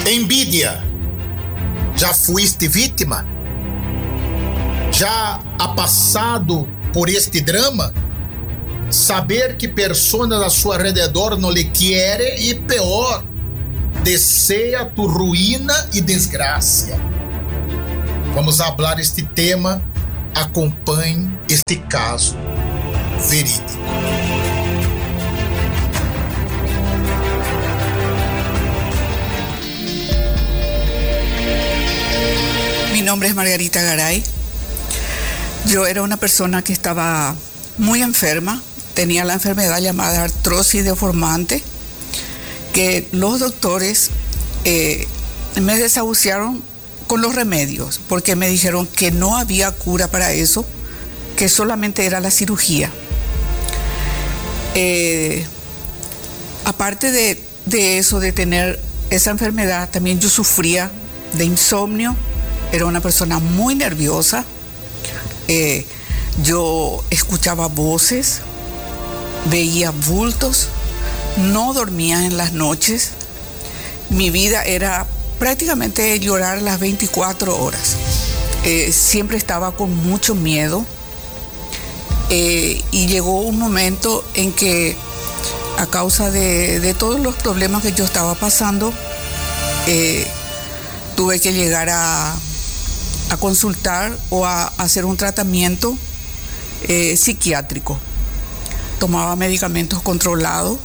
Envidia. Já fuiste vítima? Já ha passado por este drama? Saber que pessoas a seu alrededor não lhe querem e pior, deseja tu ruína e desgraça. Vamos falar este tema. Acompanhe este caso verídico. Mi nombre es Margarita Garay. Yo era una persona que estaba muy enferma, tenía la enfermedad llamada artrosis deformante, que los doctores me desahuciaron con los remedios, porque me dijeron que no había cura para eso, que solamente era la cirugía. Aparte de eso, de tener esa enfermedad, también yo sufría de insomnio, era una persona muy nerviosa, yo escuchaba voces, veía bultos, no dormía en las noches, mi vida era prácticamente llorar las 24 horas. Siempre estaba con mucho miedo y llegó un momento en que a causa de todos los problemas que yo estaba pasando, tuve que llegar a consultar o a hacer un tratamiento psiquiátrico. Tomaba medicamentos controlados,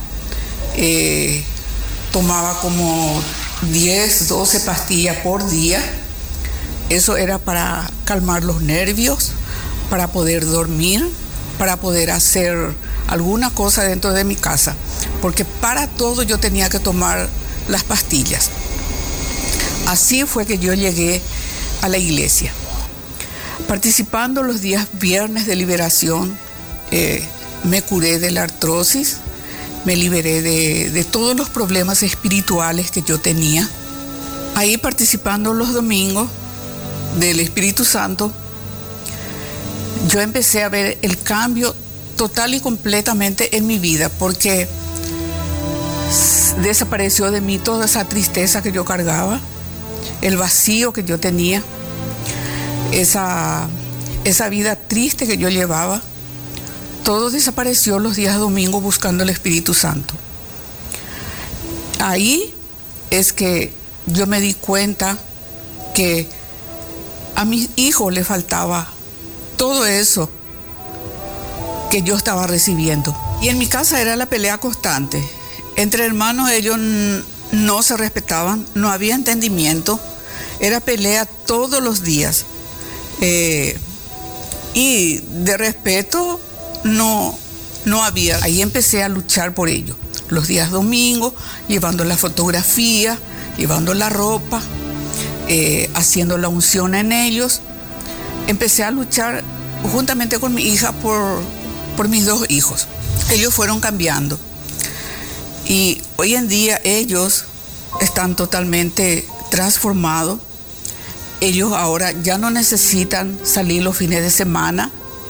tomaba como 10, 12 pastillas por día. Eso era para calmar los nervios, para poder dormir, para poder hacer alguna cosa dentro de mi casa, porque para todo yo tenía que tomar las pastillas. Así fue que yo llegué a la iglesia. Participando los días viernes de liberación, me curé de la artrosis, me liberé de todos los problemas espirituales que yo tenía. Ahí participando los domingos del Espíritu Santo, yo empecé a ver el cambio total y completamente en mi vida, porque desapareció de mí toda esa tristeza que yo cargaba, el vacío que yo tenía, esa vida triste que yo llevaba. Todo desapareció los días domingos buscando el Espíritu Santo. Ahí es que yo me di cuenta que a mis hijos les faltaba todo eso que yo estaba recibiendo. Y en mi casa era la pelea constante. Entre hermanos ellos no se respetaban, no había entendimiento, era pelea todos los días. Y de respeto no había. Ahí empecé a luchar por ello. Los días domingos, llevando la fotografía, llevando la ropa, haciendo la unción en ellos. Empecé a luchar juntamente con mi hija por mis dos hijos. Ellos fueron cambiando. Y hoy en día ellos están totalmente transformados. Ellos ahora ya no necesitan salir los fines de semana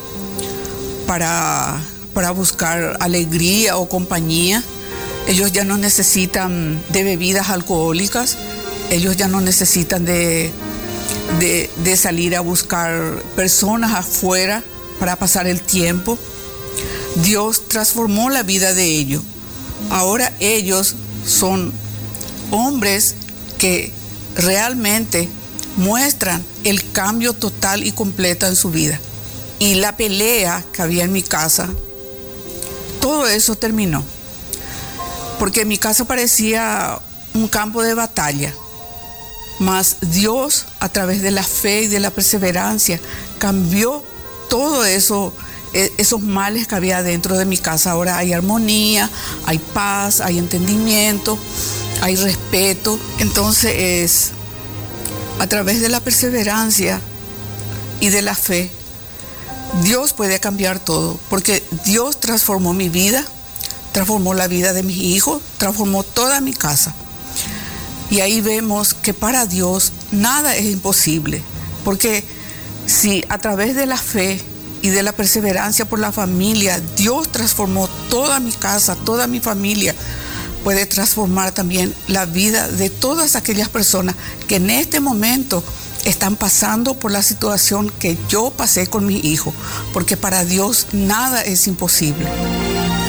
para buscar alegría o compañía. Ellos ya no necesitan de bebidas alcohólicas. Ellos ya no necesitan de salir a buscar personas afuera para pasar el tiempo. Dios transformó la vida de ellos. Ahora ellos son hombres que realmente muestran el cambio total y completo en su vida. Y la pelea que había en mi casa, todo eso terminó. Porque mi casa parecía un campo de batalla. Mas Dios, a través de la fe y de la perseverancia, cambió todo eso, esos males que había dentro de mi casa. Ahora hay armonía, hay paz, hay entendimiento, hay respeto. Entonces, a través de la perseverancia y de la fe, Dios puede cambiar todo, porque Dios transformó mi vida, transformó la vida de mis hijos, transformó toda mi casa. Y ahí vemos que para Dios nada es imposible, porque si a través de la fe y de la perseverancia por la familia, Dios transformó toda mi casa, toda mi familia, puede transformar también la vida de todas aquellas personas que en este momento están pasando por la situación que yo pasé con mi hijo, porque para Dios nada es imposible.